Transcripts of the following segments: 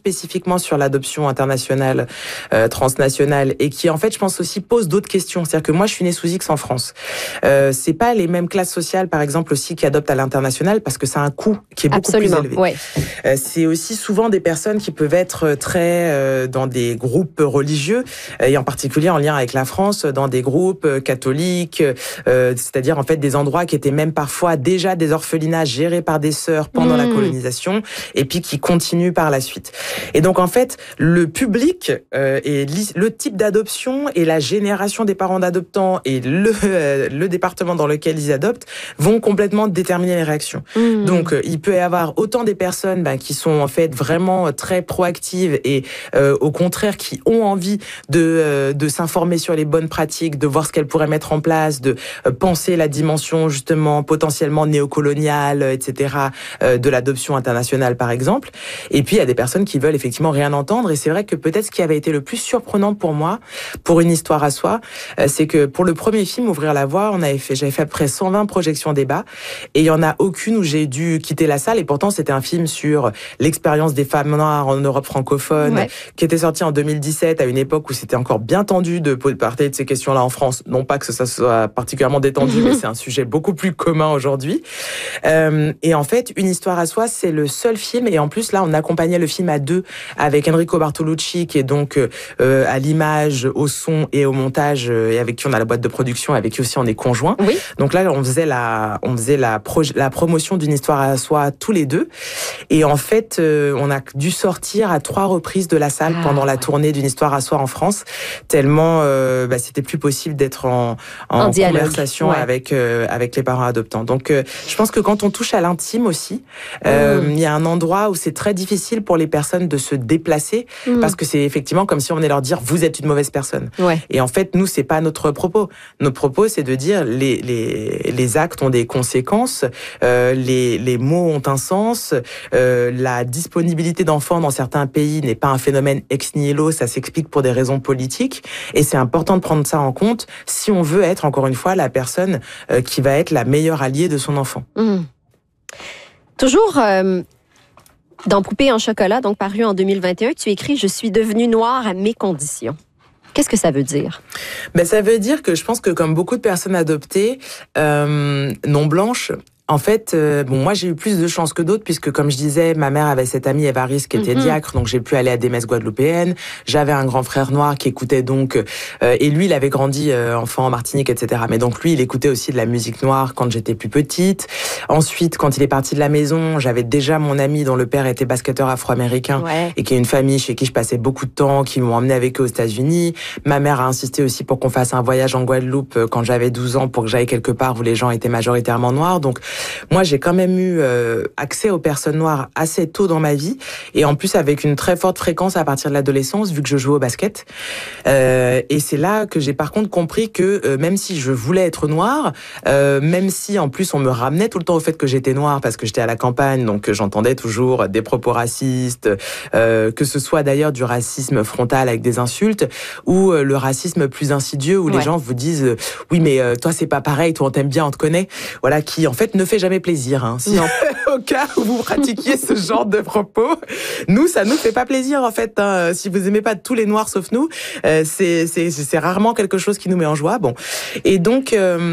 spécifiquement sur l'adoption internationale, transnationale, et qui en fait, je pense aussi pose d'autres questions. C'est-à-dire que moi, je suis née sous X en France. C'est pas les mêmes classes sociales, par exemple, aussi qui adoptent à l'international, parce que ça a un coût qui est beaucoup plus élevé. Ouais. C'est aussi souvent des personnes qui peuvent être très dans des groupes religieux, et en particulier en lien avec la France, dans des groupes catholiques, c'est-à-dire en fait des endroits qui étaient même parfois déjà des orphelinats gérés par des sœurs pendant la colonisation, et puis qui continuent par la suite. Et donc en fait, le public et le type d'adoption et la génération des parents d'adoptants et le département dans lequel ils adoptent vont complètement déterminer les réactions. Donc il peut y avoir autant des personnes qui sont en fait vraiment très proactives et au contraire qui ont envie de s'informer sur les bonnes pratiques, de voir ce qu'elles pourraient mettre en place, de penser la dimension justement potentiellement néocoloniale, etc., de l'adoption internationale par exemple. Et puis il y a des personnes qui veulent effectivement rien entendre, et c'est vrai que peut-être ce qui avait été le plus surprenant pour moi, pour Une histoire à soi, c'est que pour le premier film Ouvrir la voie, j'avais fait à peu près 120 projections débat, et il y en a aucune où j'ai dû quitter la salle, et pourtant c'était un film sur l'expérience des femmes noires en Europe francophone, qui était sorti en 2017 à une époque où c'était encore bien tendu de parler de ces questions-là en France. Non pas que ça soit particulièrement détendu, mais c'est un sujet beaucoup plus commun aujourd'hui. Et en fait, Une histoire à soi, c'est le seul film, et en plus là, on accompagnait le film à deux avec Enrico Bartolucci, qui est donc à l'image, au son et au montage, et avec qui on a la boîte de production, avec qui aussi on est conjoint. Oui. Donc là, on faisait la promotion d'Une histoire à soi tous les deux. Et en fait, on a dû sortir à 3 reprises de la salle pendant la tournée d'Une histoire à soi en France, tellement c'était plus possible d'être en conversation avec les parents adoptants. Donc, je pense que quand on touche à l'intime aussi, il y a un endroit où c'est très difficile pour les personnes de se déplacer, parce que c'est effectivement comme si on venait leur dire vous êtes une mauvaise personne. Et en fait, nous, c'est pas notre propos. Notre propos, c'est de dire les actes ont des conséquences, les mots ont un sens, la disponibilité d'enfants dans certains pays n'est pas un phénomène ex nihilo, ça s'explique pour des raisons politiques, et c'est important de prendre ça en compte si on veut être, encore une fois, la personne qui va être la meilleure alliée de son enfant. Toujours dans Poupée en chocolat, donc paru en 2021, tu écris « Je suis devenue noire à mes conditions ». Qu'est-ce que ça veut dire? Ça veut dire que je pense que comme beaucoup de personnes adoptées non blanches, en fait, moi j'ai eu plus de chance que d'autres, puisque comme je disais, ma mère avait cette amie Évariste qui était diacre, donc j'ai pu aller à des messes guadeloupéennes. J'avais un grand frère noir qui écoutait donc, et lui il avait grandi enfant en Martinique, etc. Mais donc lui il écoutait aussi de la musique noire quand j'étais plus petite. Ensuite, quand il est parti de la maison, j'avais déjà mon ami dont le père était basketteur afro-américain et qui est une famille chez qui je passais beaucoup de temps, qui m'ont emmené avec eux aux États-Unis. Ma mère a insisté aussi pour qu'on fasse un voyage en Guadeloupe quand j'avais 12 ans pour que j'aille quelque part où les gens étaient majoritairement noirs. Donc moi, j'ai quand même eu accès aux personnes noires assez tôt dans ma vie, et en plus avec une très forte fréquence à partir de l'adolescence, vu que je jouais au basket. Et c'est là que j'ai par contre compris que même si je voulais être noire, même si en plus on me ramenait tout le temps au fait que j'étais noire parce que j'étais à la campagne, donc j'entendais toujours des propos racistes, que ce soit d'ailleurs du racisme frontal avec des insultes, ou le racisme plus insidieux où les gens vous disent oui mais toi c'est pas pareil, toi on t'aime bien, on te connaît, voilà, qui en fait ne fait jamais plaisir. Si au cas où vous pratiquiez ce genre de propos, nous ça nous fait pas plaisir en fait. Si vous aimez pas tous les noirs sauf nous, c'est rarement quelque chose qui nous met en joie. Bon, et donc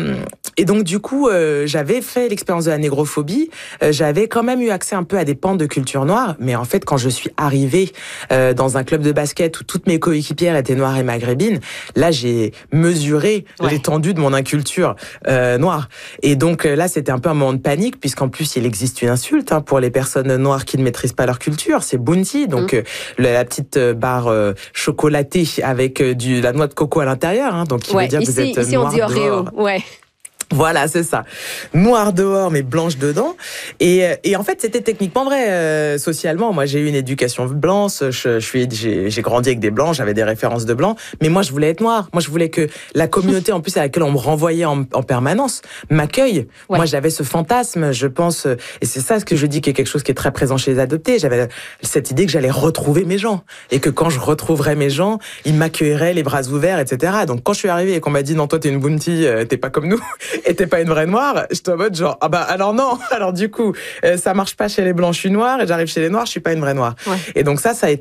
du coup j'avais fait l'expérience de la négrophobie. J'avais quand même eu accès un peu à des pans de culture noire, mais en fait quand je suis arrivée dans un club de basket où toutes mes coéquipières étaient noires et maghrébines, là j'ai mesuré l'étendue de mon inculture noire. Et donc là c'était un peu un moment de panique, puisqu'en plus il existe une insulte pour les personnes noires qui ne maîtrisent pas leur culture, c'est Bounty, donc la petite barre chocolatée avec la noix de coco à l'intérieur, donc qui veut dire que vous êtes ici noir on dit Oreo. dehors. Voilà, c'est ça. Noire dehors, mais blanche dedans. Et en fait, c'était techniquement vrai socialement. Moi, j'ai eu une éducation blanche. J'ai grandi avec des blancs. J'avais des références de blancs. Mais moi, je voulais être noire. Moi, je voulais que la communauté, en plus, à laquelle on me renvoyait en permanence, m'accueille. Moi, j'avais ce fantasme, je pense, et c'est ça ce que je dis, qui est quelque chose qui est très présent chez les adoptés. J'avais cette idée que j'allais retrouver mes gens, et que quand je retrouverais mes gens, ils m'accueilleraient les bras ouverts, etc. Donc, quand je suis arrivée et qu'on m'a dit non, toi, t'es une Bounty, t'es pas comme nous. Et t'es pas une vraie noire, j'étais en mode genre, alors non, alors du coup, ça marche pas chez les blancs, je suis noire, et j'arrive chez les noirs, je suis pas une vraie noire. Et donc ça a été